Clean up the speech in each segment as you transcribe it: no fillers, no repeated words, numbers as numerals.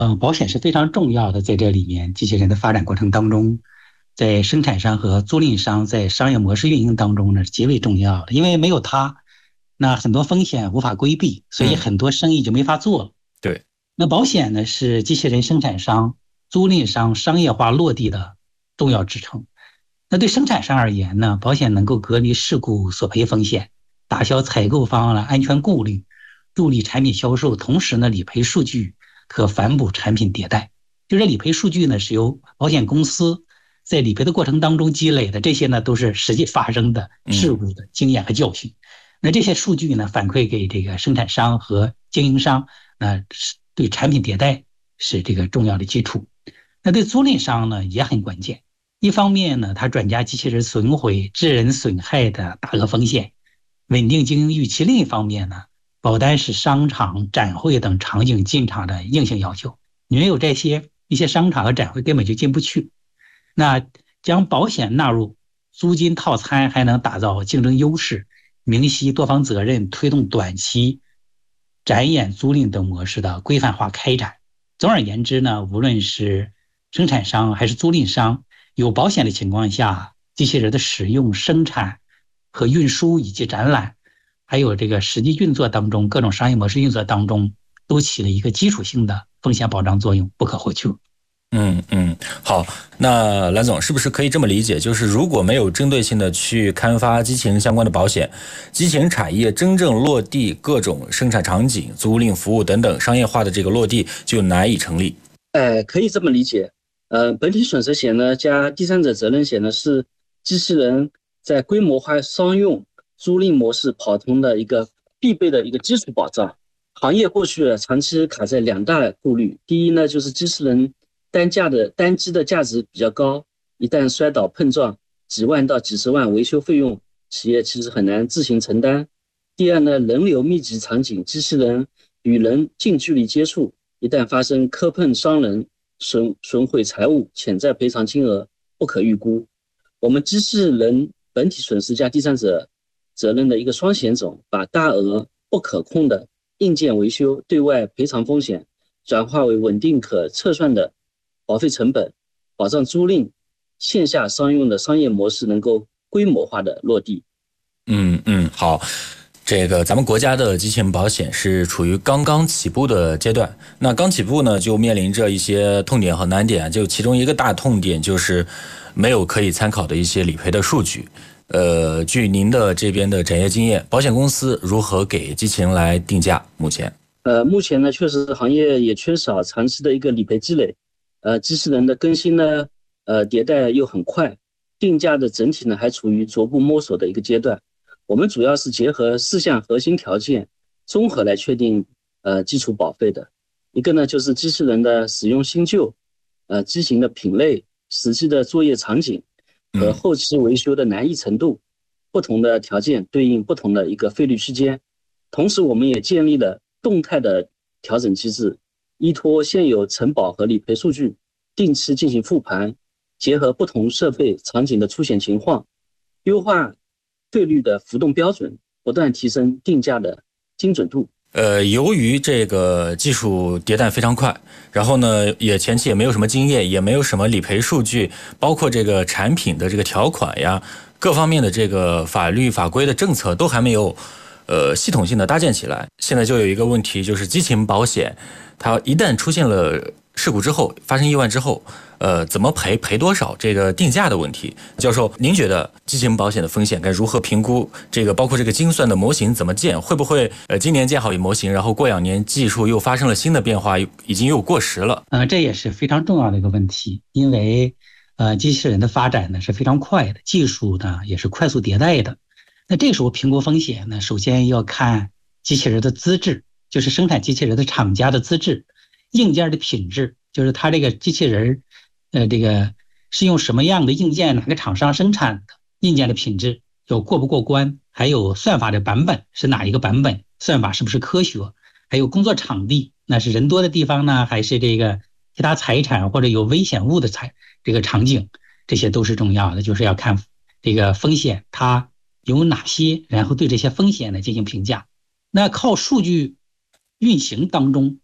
保险是非常重要的，在这里面，机器人的发展过程当中，在生产商和租赁商在商业模式运营当中呢，是极为重要的。因为没有它，那很多风险无法规避，所以很多生意就没法做了。 对。 那保险呢，是机器人生产商、租赁商商业化落地的重要支撑。那对生产商而言呢，保险能够隔离事故索赔风险，打消采购方的安全顾虑，助力产品销售。同时呢，理赔数据可反哺产品迭代。就是理赔数据呢，是由保险公司在理赔的过程当中积累的，这些呢都是实际发生的事故的经验和教训。那这些数据呢，反馈给这个生产商和经营商，对产品迭代是这个重要的基础。那对租赁商呢也很关键。一方面呢，它转嫁机器人损毁、致人损害的大额风险，稳定经营预期；另一方面呢，保单是商场、展会等场景进场的硬性要求，你没有这些，一些商场和展会根本就进不去。那将保险纳入租金套餐，还能打造竞争优势，明晰多方责任，推动短期展演、租赁等模式的规范化开展。总而言之呢，无论是生产商还是租赁商，有保险的情况下，机器人的使用、生产和运输以及展览，还有这个实际运作当中，各种商业模式运作当中，都起了一个基础性的风险保障作用，不可或缺。 好，那蓝总是不是可以这么理解，就是如果没有针对性的去开发机器人相关的保险，机器人产业真正落地各种生产场景、租赁服务等等商业化的这个落地就难以成立？ 可以这么理解。本体损失险呢加第三者责任险呢是机器人在规模化商用租赁模式跑通的一个必备的一个基础保障。行业过去长期卡在两大顾虑，第一呢就是机器人单机的价值比较高，一旦摔倒碰撞，几万到几十万维修费用，企业其实很难自行承担。第二呢，人流密集场景，机器人与人近距离接触，一旦发生磕碰伤人，损毁财物，潜在赔偿金额不可预估。我们机器人本体损失加第三者责任的一个双险种，把大额不可控的硬件维修对外赔偿风险转化为稳定可测算的保费成本，保障租赁线下商用的商业模式能够规模化的落地。 好，这个咱们国家的机器人保险是处于刚刚起步的阶段，那刚起步呢，就面临着一些痛点和难点，就其中一个大痛点就是没有可以参考的一些理赔的数据。据您的这边的展业经验，保险公司如何给机器人来定价？ 目前呢，确实行业也缺少长期的一个理赔积累，机器人的更新呢，迭代又很快，定价的整体呢还处于逐步摸索的一个阶段。我们主要是结合4项核心条件，综合来确定基础保费的。一个呢就是机器人的使用新旧，机型的品类、实际的作业场景和后期维修的难易程度，不同的条件对应不同的一个费率区间。同时我们也建立了动态的调整机制，依托现有承保和理赔数据，定期进行复盘，结合不同设备场景的出险情况，优化费率的浮动标准，不断提升定价的精准度。 由于这个技术迭代非常快，然后呢，也前期也没有什么经验，也没有什么理赔数据，包括这个产品的这个条款呀，各方面的这个法律法规的政策都还没有系统性的搭建起来。现在就有一个问题，就是机器人保险，它一旦出现了事故之后，发生意外之后，怎么赔多少，这个定价的问题。教授，您觉得机器人保险的风险该如何评估？这个包括这个精算的模型怎么建？会不会今年建好一模型，然后过2年技术又发生了新的变化，已经又过时了？ 这也是非常重要的一个问题，因为机器人的发展呢是非常快的，技术呢也是快速迭代的。那这时候评估风险呢，首先要看机器人的资质，就是生产机器人的厂家的资质，硬件的品质，就是它这个机器人这个是用什么样的硬件，哪个厂商生产的，硬件的品质有过不过关，还有算法的版本是哪一个版本，算法是不是科学，还有工作场地，那是人多的地方呢，还是这个其他财产或者有危险物的这个场景，这些都是重要的，就是要看这个风险它有哪些，然后对这些风险呢进行评价。那靠数据运行当中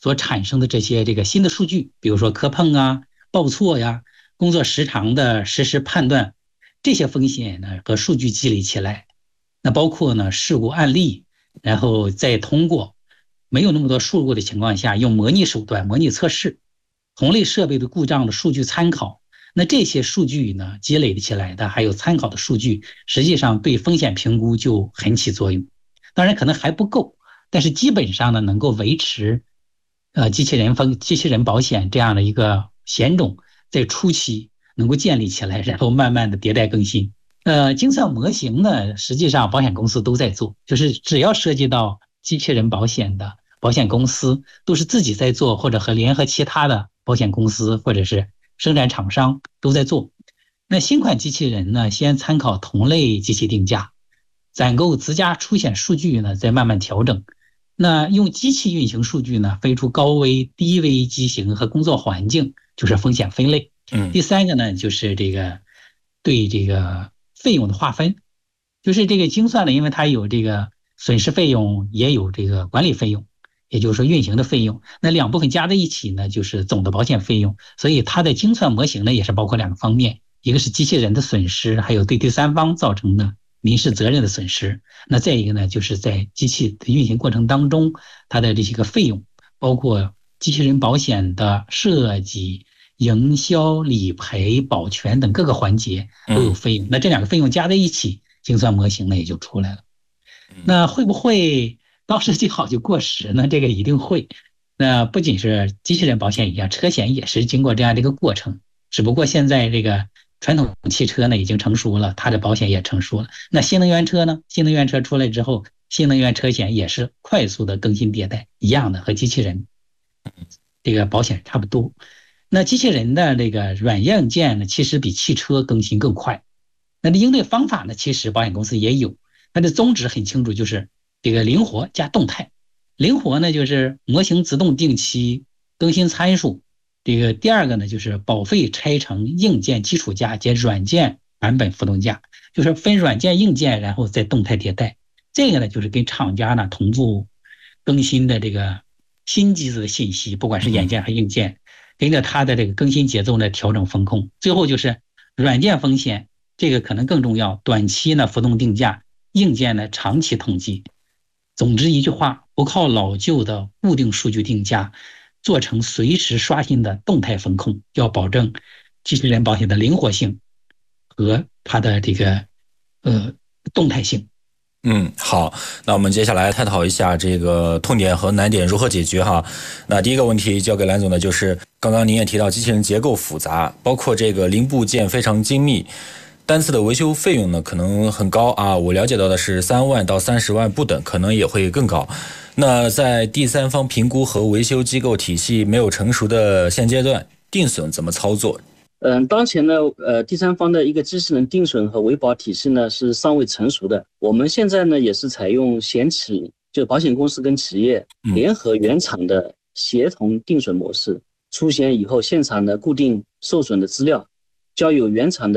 所产生的这个新的数据，比如说磕碰啊、报错呀、工作时长的实时判断，这些风险呢和数据积累起来，那包括呢事故案例，然后再通过没有那么多事故的情况下，用模拟手段模拟测试同类设备的故障的数据参考。那这些数据呢积累起来的，还有参考的数据，实际上对风险评估就很起作用。当然可能还不够，但是基本上呢能够维持机器人保险这样的一个险种在初期能够建立起来，然后慢慢的迭代更新。精算模型呢，实际上保险公司都在做，就是只要涉及到机器人保险的保险公司，都是自己在做，或者和联合其他的保险公司或者是生产厂商都在做。那新款机器人呢，先参考同类机器定价，攒够自家出险数据呢，再慢慢调整。那用机器运行数据呢，分出高危、低危机型和工作环境，就是风险分类。第三个呢，就是对这个费用的划分，就是这个精算呢，因为它有这个损失费用，也有这个管理费用，也就是说运行的费用。那两部分加在一起呢，就是总的保险费用。所以它的精算模型呢，也是包括两个方面，一个是机器人的损失，还有对第三方造成的民事责任的损失。那再一个呢，就是在机器的运行过程当中，它的这些个费用，包括机器人保险的设计、营销、理赔、保全等各个环节都有费用。那这两个费用加在一起，精算模型呢也就出来了。那会不会到设计好就过时呢？这个一定会。那不仅是机器人保险一样，车险也是经过这样的一个过程，只不过现在这个传统汽车呢已经成熟了，它的保险也成熟了。那新能源车呢？新能源车出来之后，新能源车险也是快速的更新迭代，一样的，和机器人这个保险差不多。那机器人的这个软硬件呢，其实比汽车更新更快。那应对方法呢，其实保险公司也有，它的宗旨很清楚，就是这个灵活加动态。灵活呢，就是模型自动定期更新参数。这个第二个呢，就是保费拆成硬件基础价及软件版本浮动价，就是分软件硬件，然后再动态迭代。这个呢，就是跟厂家呢同步更新的这个新机子的信息，不管是软件和硬件，跟着它的这个更新节奏呢调整风控。最后就是软件风险，这个可能更重要，短期呢浮动定价，硬件呢长期统计。总之一句话，不靠老旧的固定数据定价，做成随时刷新的动态风控，要保证机器人保险的灵活性和它的这个动态性。 好，那我们接下来探讨一下这个痛点和难点如何解决哈。那第一个问题交给蓝总呢，就是刚刚您也提到机器人结构复杂，包括这个零部件非常精密，单次的维修费用呢可能很高啊，我了解到的是3万到30万不等，可能也会更高。那在第三方评估和维修机构体系没有成熟的现阶段，定损怎么操作？ 当前呢，第三方的一个机器人定损和维保体系呢是尚未成熟的。我们现在呢也是采用险企，就保险公司跟企业联合原厂的协同定损模式。出险以后，现场呢固定受损的资料，交由原厂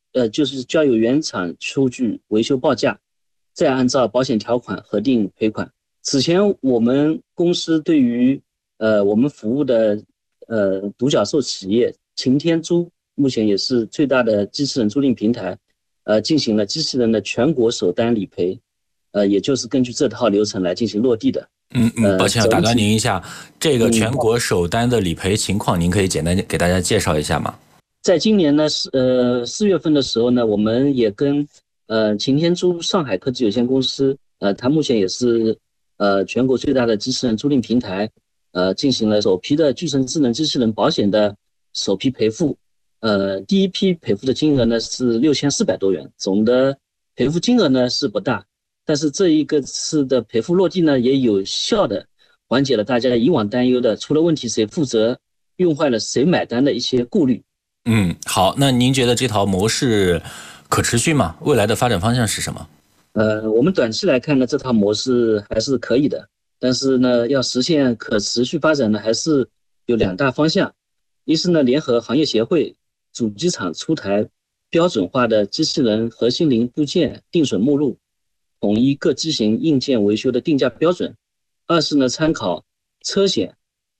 出具维修报价，再按照保险条款核定赔款。此前我们公司对于我们服务的独角兽企业擎天租，目前也是最大的机器人租赁平台，进行了机器人的全国首单理赔，也就是根据这套流程来进行落地的。 抱歉要打断您一下，这个全国首单的理赔情况，您可以简单给大家介绍一下吗？ 在今年呢，4月份的时候呢，我们也跟擎天租上海科技有限公司，它目前也是全国最大的机器人租赁平台，进行了首批的巨神智能机器人保险的首批赔付。第一批赔付的金额呢是6400多元，总的赔付金额呢是不大，但是这一个次的赔付落地呢，也有效的缓解了大家以往担忧的出了问题谁负责、用坏了谁买单的一些顾虑。 好，那您觉得这套模式可持续吗？未来的发展方向是什么？ 我们短期来看呢，这套模式还是可以的，但是呢，要实现可持续发展呢，还是有2大方向。一是呢，联合行业协会、主机厂出台标准化的机器人核心零部件定损目录，统一各机型硬件维修的定价标准。二是呢，参考车险、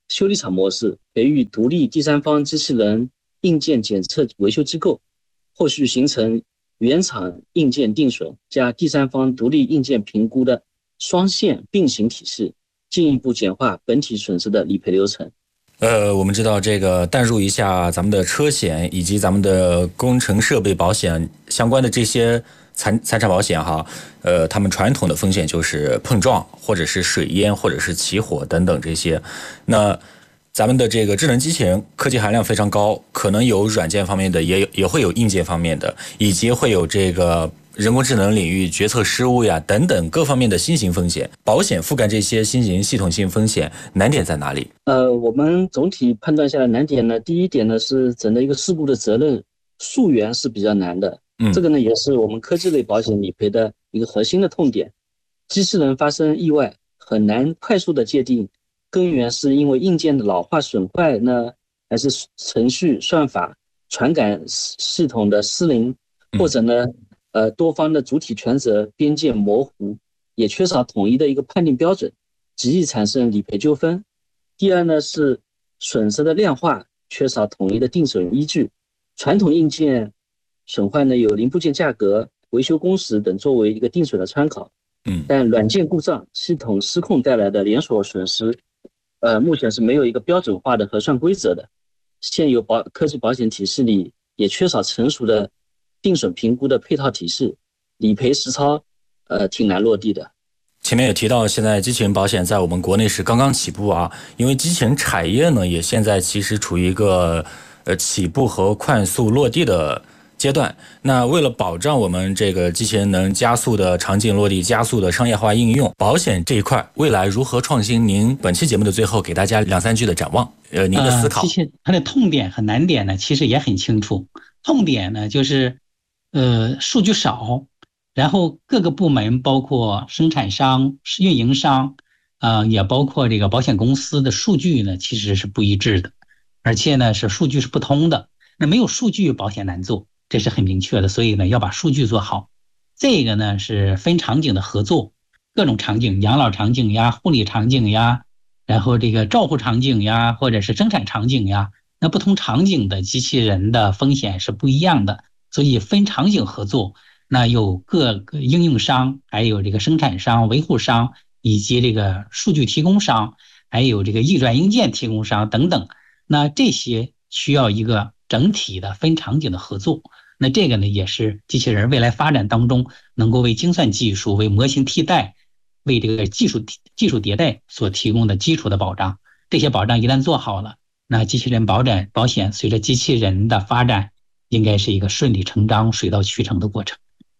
修理厂模式，培育独立第三方机器人硬件检测维修机构，后续形成原厂硬件定损加第三方独立硬件评估的双线并行体系，进一步简化本体损失的理赔流程。 我们知道这个淡入一下咱们的车险以及咱们的工程设备保险相关的这些财产保险哈，他们传统的风险就是碰撞或者是水淹或者是起火等等这些。那咱们的这个智能机器人科技含量非常高，可能有软件方面的，也会有硬件方面的，以及会有这个人工智能领域决策失误呀等等各方面的新型风险。保险覆盖这些新型系统性风险难点在哪里？ 我们总体判断下来难点呢，第一点呢是整个一个事故的责任溯源是比较难的，这个呢也是我们科技类保险理赔的一个核心的痛点。机器人发生意外很难快速的界定根源是因为硬件的老化损坏呢，还是程序算法传感系统的失灵，或者呢多方的主体权责边界模糊，也缺少统一的一个判定标准，极易产生理赔纠纷。第二呢是损失的量化缺少统一的定损依据，传统硬件损坏呢有零部件价格、维修工时等作为一个定损的参考，但软件故障、系统失控带来的连锁损失目前是没有一个标准化的核算规则的，现有科技保险体系里也缺少成熟的定损评估的配套体系，理赔实操挺难落地的。 前面也提到，现在机器人保险在我们国内是刚刚起步啊，因为机器人产业呢也现在其实处于一个起步和快速落地的阶段。那为了保障我们这个机器人能加速的场景落地、加速的商业化应用，保险这一块未来如何创新？您本期节目的最后给大家2-3句的展望，您的思考。 它的痛点和难点呢，其实也很清楚。痛点呢就是数据少，然后各个部门包括生产商、运营商也包括这个保险公司的数据呢其实是不一致的，而且呢是数据是不通的。那没有数据保险难做，这是很明确的，所以呢要把数据做好。这个呢是分场景的合作，各种场景，养老场景呀、护理场景呀，然后这个照护场景呀，或者是生产场景呀，那不同场景的机器人的风险是不一样的，所以分场景合作，那有各个应用商，还有这个生产商、维护商，以及这个数据提供商，还有这个易转硬件提供商等等，那这些需要一个整体的分场景的合作。那这个呢也是机器人未来发展当中能够为精算技术、为模型替代、为这个技术迭代所提供的基础的保障。这些保障一旦做好了，那机器人保险随着机器人的发展应该是一个顺理成章、水到渠成的过程。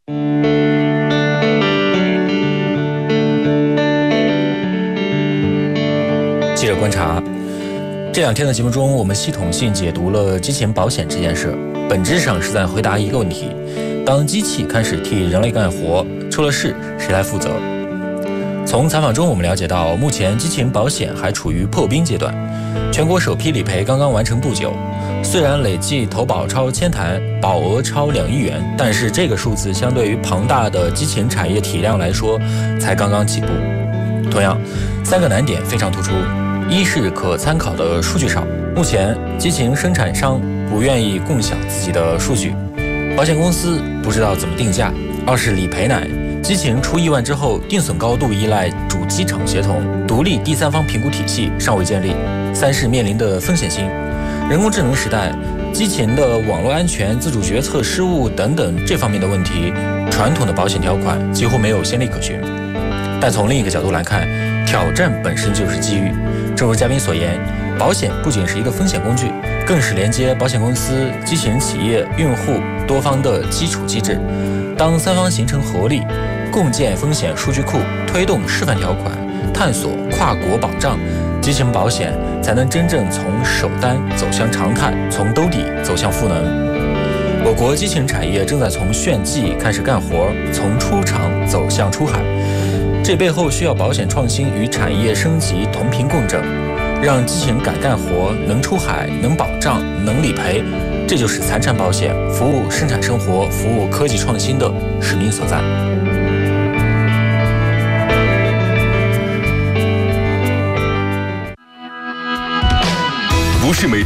记者观察，这2天的节目中，我们系统性解读了机器人保险这件事，本质上是在回答一个问题：当机器开始替人类干活，出了事谁来负责？从采访中我们了解到，目前机器人保险还处于破冰阶段，全国首批理赔刚刚完成不久。虽然累计投保超1000台，保额超2亿元，但是这个数字相对于庞大的机器人产业体量来说，才刚刚起步。同样，3个难点非常突出：一是可参考的数据少，目前机器人生产商不愿意共享自己的数据，保险公司不知道怎么定价；二是理赔难，机器人出意外之后，定损高度依赖主机厂协同，独立第三方评估体系尚未建立；三是面临的风险性，人工智能时代，机器人的网络安全、自主决策失误等等这方面的问题，传统的保险条款几乎没有先例可循。但从另一个角度来看，挑战本身就是机遇。正如嘉宾所言，保险不仅是一个风险工具，更是连接保险公司、机器人企业、用户多方的基础机制。当3方形成合力，共建风险数据库，推动示范条款，探索跨国保障，机器人保险才能真正从首单走向常态，从兜底走向赋能。我国机器人产业正在从炫技开始干活，从出厂走向出海，这背后需要保险创新与产业升级同频共振，让机器人敢干活，能出海，能保障，能理赔，这就是财产保险服务生产生活、服务科技创新的使命所在。 不是每天